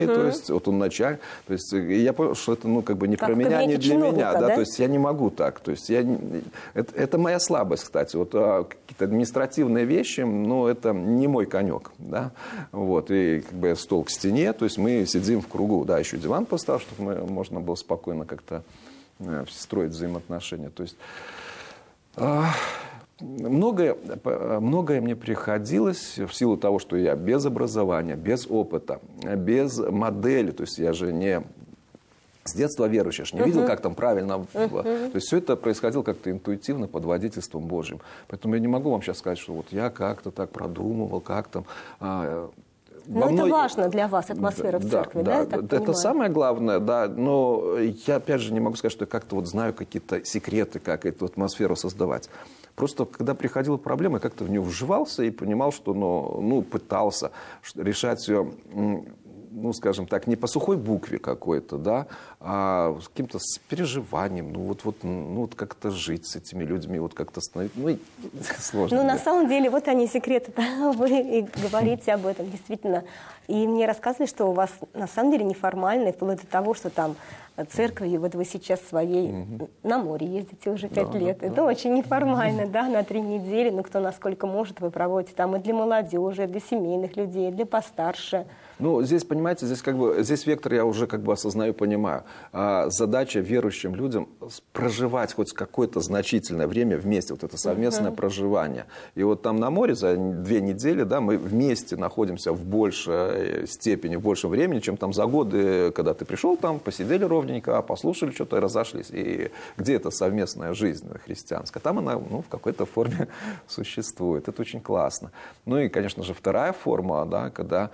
То есть вот он начальник, то есть я понял, что это ну как бы не про меня, не для меня, да, то есть я не могу так, то есть это моя слабость, кстати, вот какие-то административные вещи, ну это не мой конек, да, вот и как бы стол к стене, то есть мы сидим в кругу, да, еще диван поставил, чтобы можно было спокойно как-то строить взаимоотношения, то есть многое мне приходилось в силу того, что я без образования, без опыта, без модели. То есть я же не с детства верующий, я не видел, как там правильно. То есть все это происходило как-то интуитивно под водительством Божьим. Поэтому я не могу вам сейчас сказать, что вот я как-то так продумывал, как там... Но это важно для вас, атмосфера в церкви, да? Это самое главное, да. Но я, опять же, не могу сказать, что я как-то вот знаю какие-то секреты, как эту атмосферу создавать. Просто, когда приходила проблема, я как-то в нее вживался и понимал, что, ну, пытался решать ее, ну, скажем так, не по сухой букве какой-то, да, а с каким-то переживанием, ну, вот как-то жить с этими людьми, вот как-то становиться, ну, сложно. Ну, на самом деле, вот они секреты, вы и говорите об этом, действительно. И мне рассказывали, что у вас, на самом деле, неформально, вплоть до того, что там церкви, вот вы сейчас своей на море ездите уже 5 лет. Это очень неформально, да, на 3 недели, ну, кто насколько может, вы проводите там и для молодежи, и для семейных людей, и для постарше. Ну, здесь, понимаете, здесь вектор я уже как бы осознаю, понимаю. Задача верующим людям проживать хоть какое-то значительное время вместе, вот это совместное проживание. И вот там на море за 2 недели, да, мы вместе находимся в большей степени, в большем времени, чем там за годы, когда ты пришел там, посидели ровненько, послушали что-то и разошлись. И где эта совместная жизнь христианская? Там она, ну, в какой-то форме существует. Это очень классно. Ну и, конечно же, вторая форма, да, когда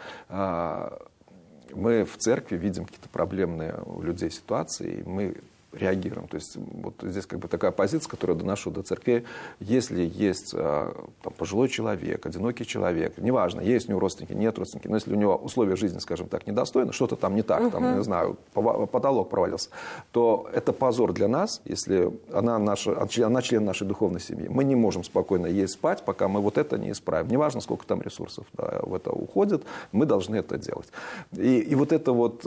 мы в церкви видим какие-то проблемные у людей ситуации, и мы реагируем. То есть вот здесь как бы такая позиция, которую я доношу до церкви. Если есть там, пожилой человек, одинокий человек, неважно, есть у него родственники, нет родственники, но если у него условия жизни, скажем так, недостойны, что-то там не так, там, не знаю, потолок провалился, то это позор для нас, если она член нашей духовной семьи. Мы не можем спокойно есть спать, пока мы вот это не исправим. Неважно, сколько там ресурсов, да, в это уходит, мы должны это делать. И вот это вот...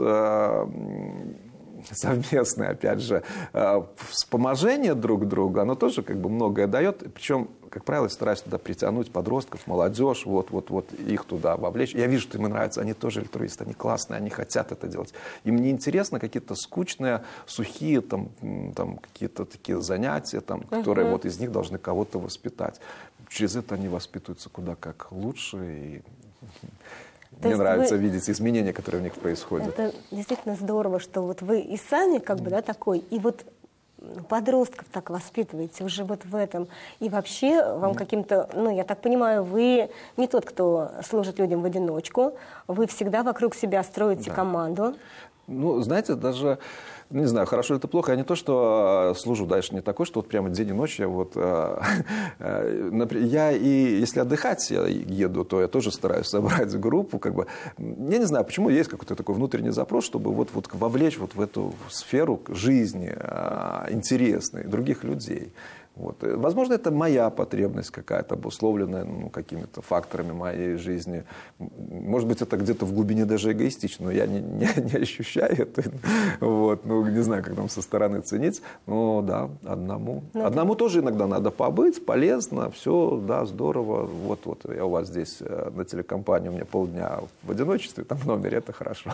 совместное, опять же, вспоможение друг друга, оно тоже как бы многое дает. Причем, как правило, стараюсь туда притянуть подростков, молодежь, вот их туда вовлечь. Я вижу, что им нравится, они тоже альтруисты, они классные, они хотят это делать. Им не интересно какие-то скучные, сухие, там какие-то такие занятия, там, которые вот из них должны кого-то воспитать. Через это они воспитываются куда как лучше и... Мне нравится видеть изменения, которые в них происходят. Это действительно здорово, что вот вы и сами как бы, да, такой, и вот подростков так воспитываете уже вот в этом. И вообще вам каким-то, ну, я так понимаю, вы не тот, кто служит людям в одиночку, вы всегда вокруг себя строите команду. Ну, знаете, даже... Не знаю, хорошо или это плохо. Я не то, что служу дальше, не такой, что вот прямо день и ночь я вот... Я и если отдыхать я еду, то я тоже стараюсь собрать группу. Как бы, я не знаю, почему есть какой-то такой внутренний запрос, чтобы вот вовлечь вот в эту сферу жизни интересной других людей. Вот. Возможно, это моя потребность какая-то, обусловленная какими-то факторами моей жизни. Может быть, это где-то в глубине даже эгоистично, но я не ощущаю это. Вот. Ну, не знаю, как там со стороны ценить. Но да, одному. Одному тоже иногда надо побыть, полезно, все, да, здорово. Вот я у вас здесь на телекомпании, у меня полдня в одиночестве, там в номере, это хорошо.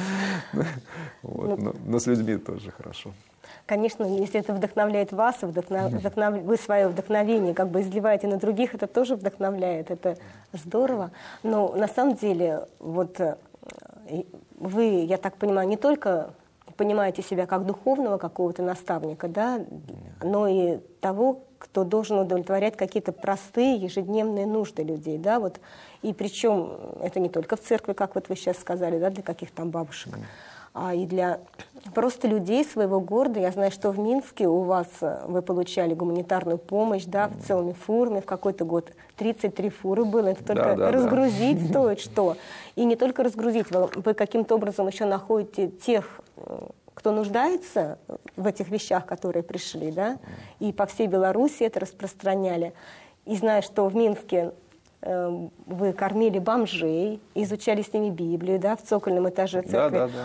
Но с людьми тоже хорошо. Конечно, если это вдохновляет вас, вы свое вдохновение как бы изливаете на других, это тоже вдохновляет, это здорово. Но на самом деле, вот вы, я так понимаю, не только понимаете себя как духовного какого-то наставника, да, но и того, кто должен удовлетворять какие-то простые ежедневные нужды людей, да, вот. И причем это не только в церкви, как вот вы сейчас сказали, да, для каких-то там бабушек, а и для просто людей своего города. Я знаю, что в Минске у вас вы получали гуманитарную помощь, да, в целыми фурами, в какой-то год 33 фуры было. Это только разгрузить стоит что. И не только разгрузить, вы каким-то образом еще находите тех, кто нуждается в этих вещах, которые пришли, да, и по всей Беларуси это распространяли. И знаю, что в Минске вы кормили бомжей, изучали с ними Библию, да, в цокольном этаже церкви. Да.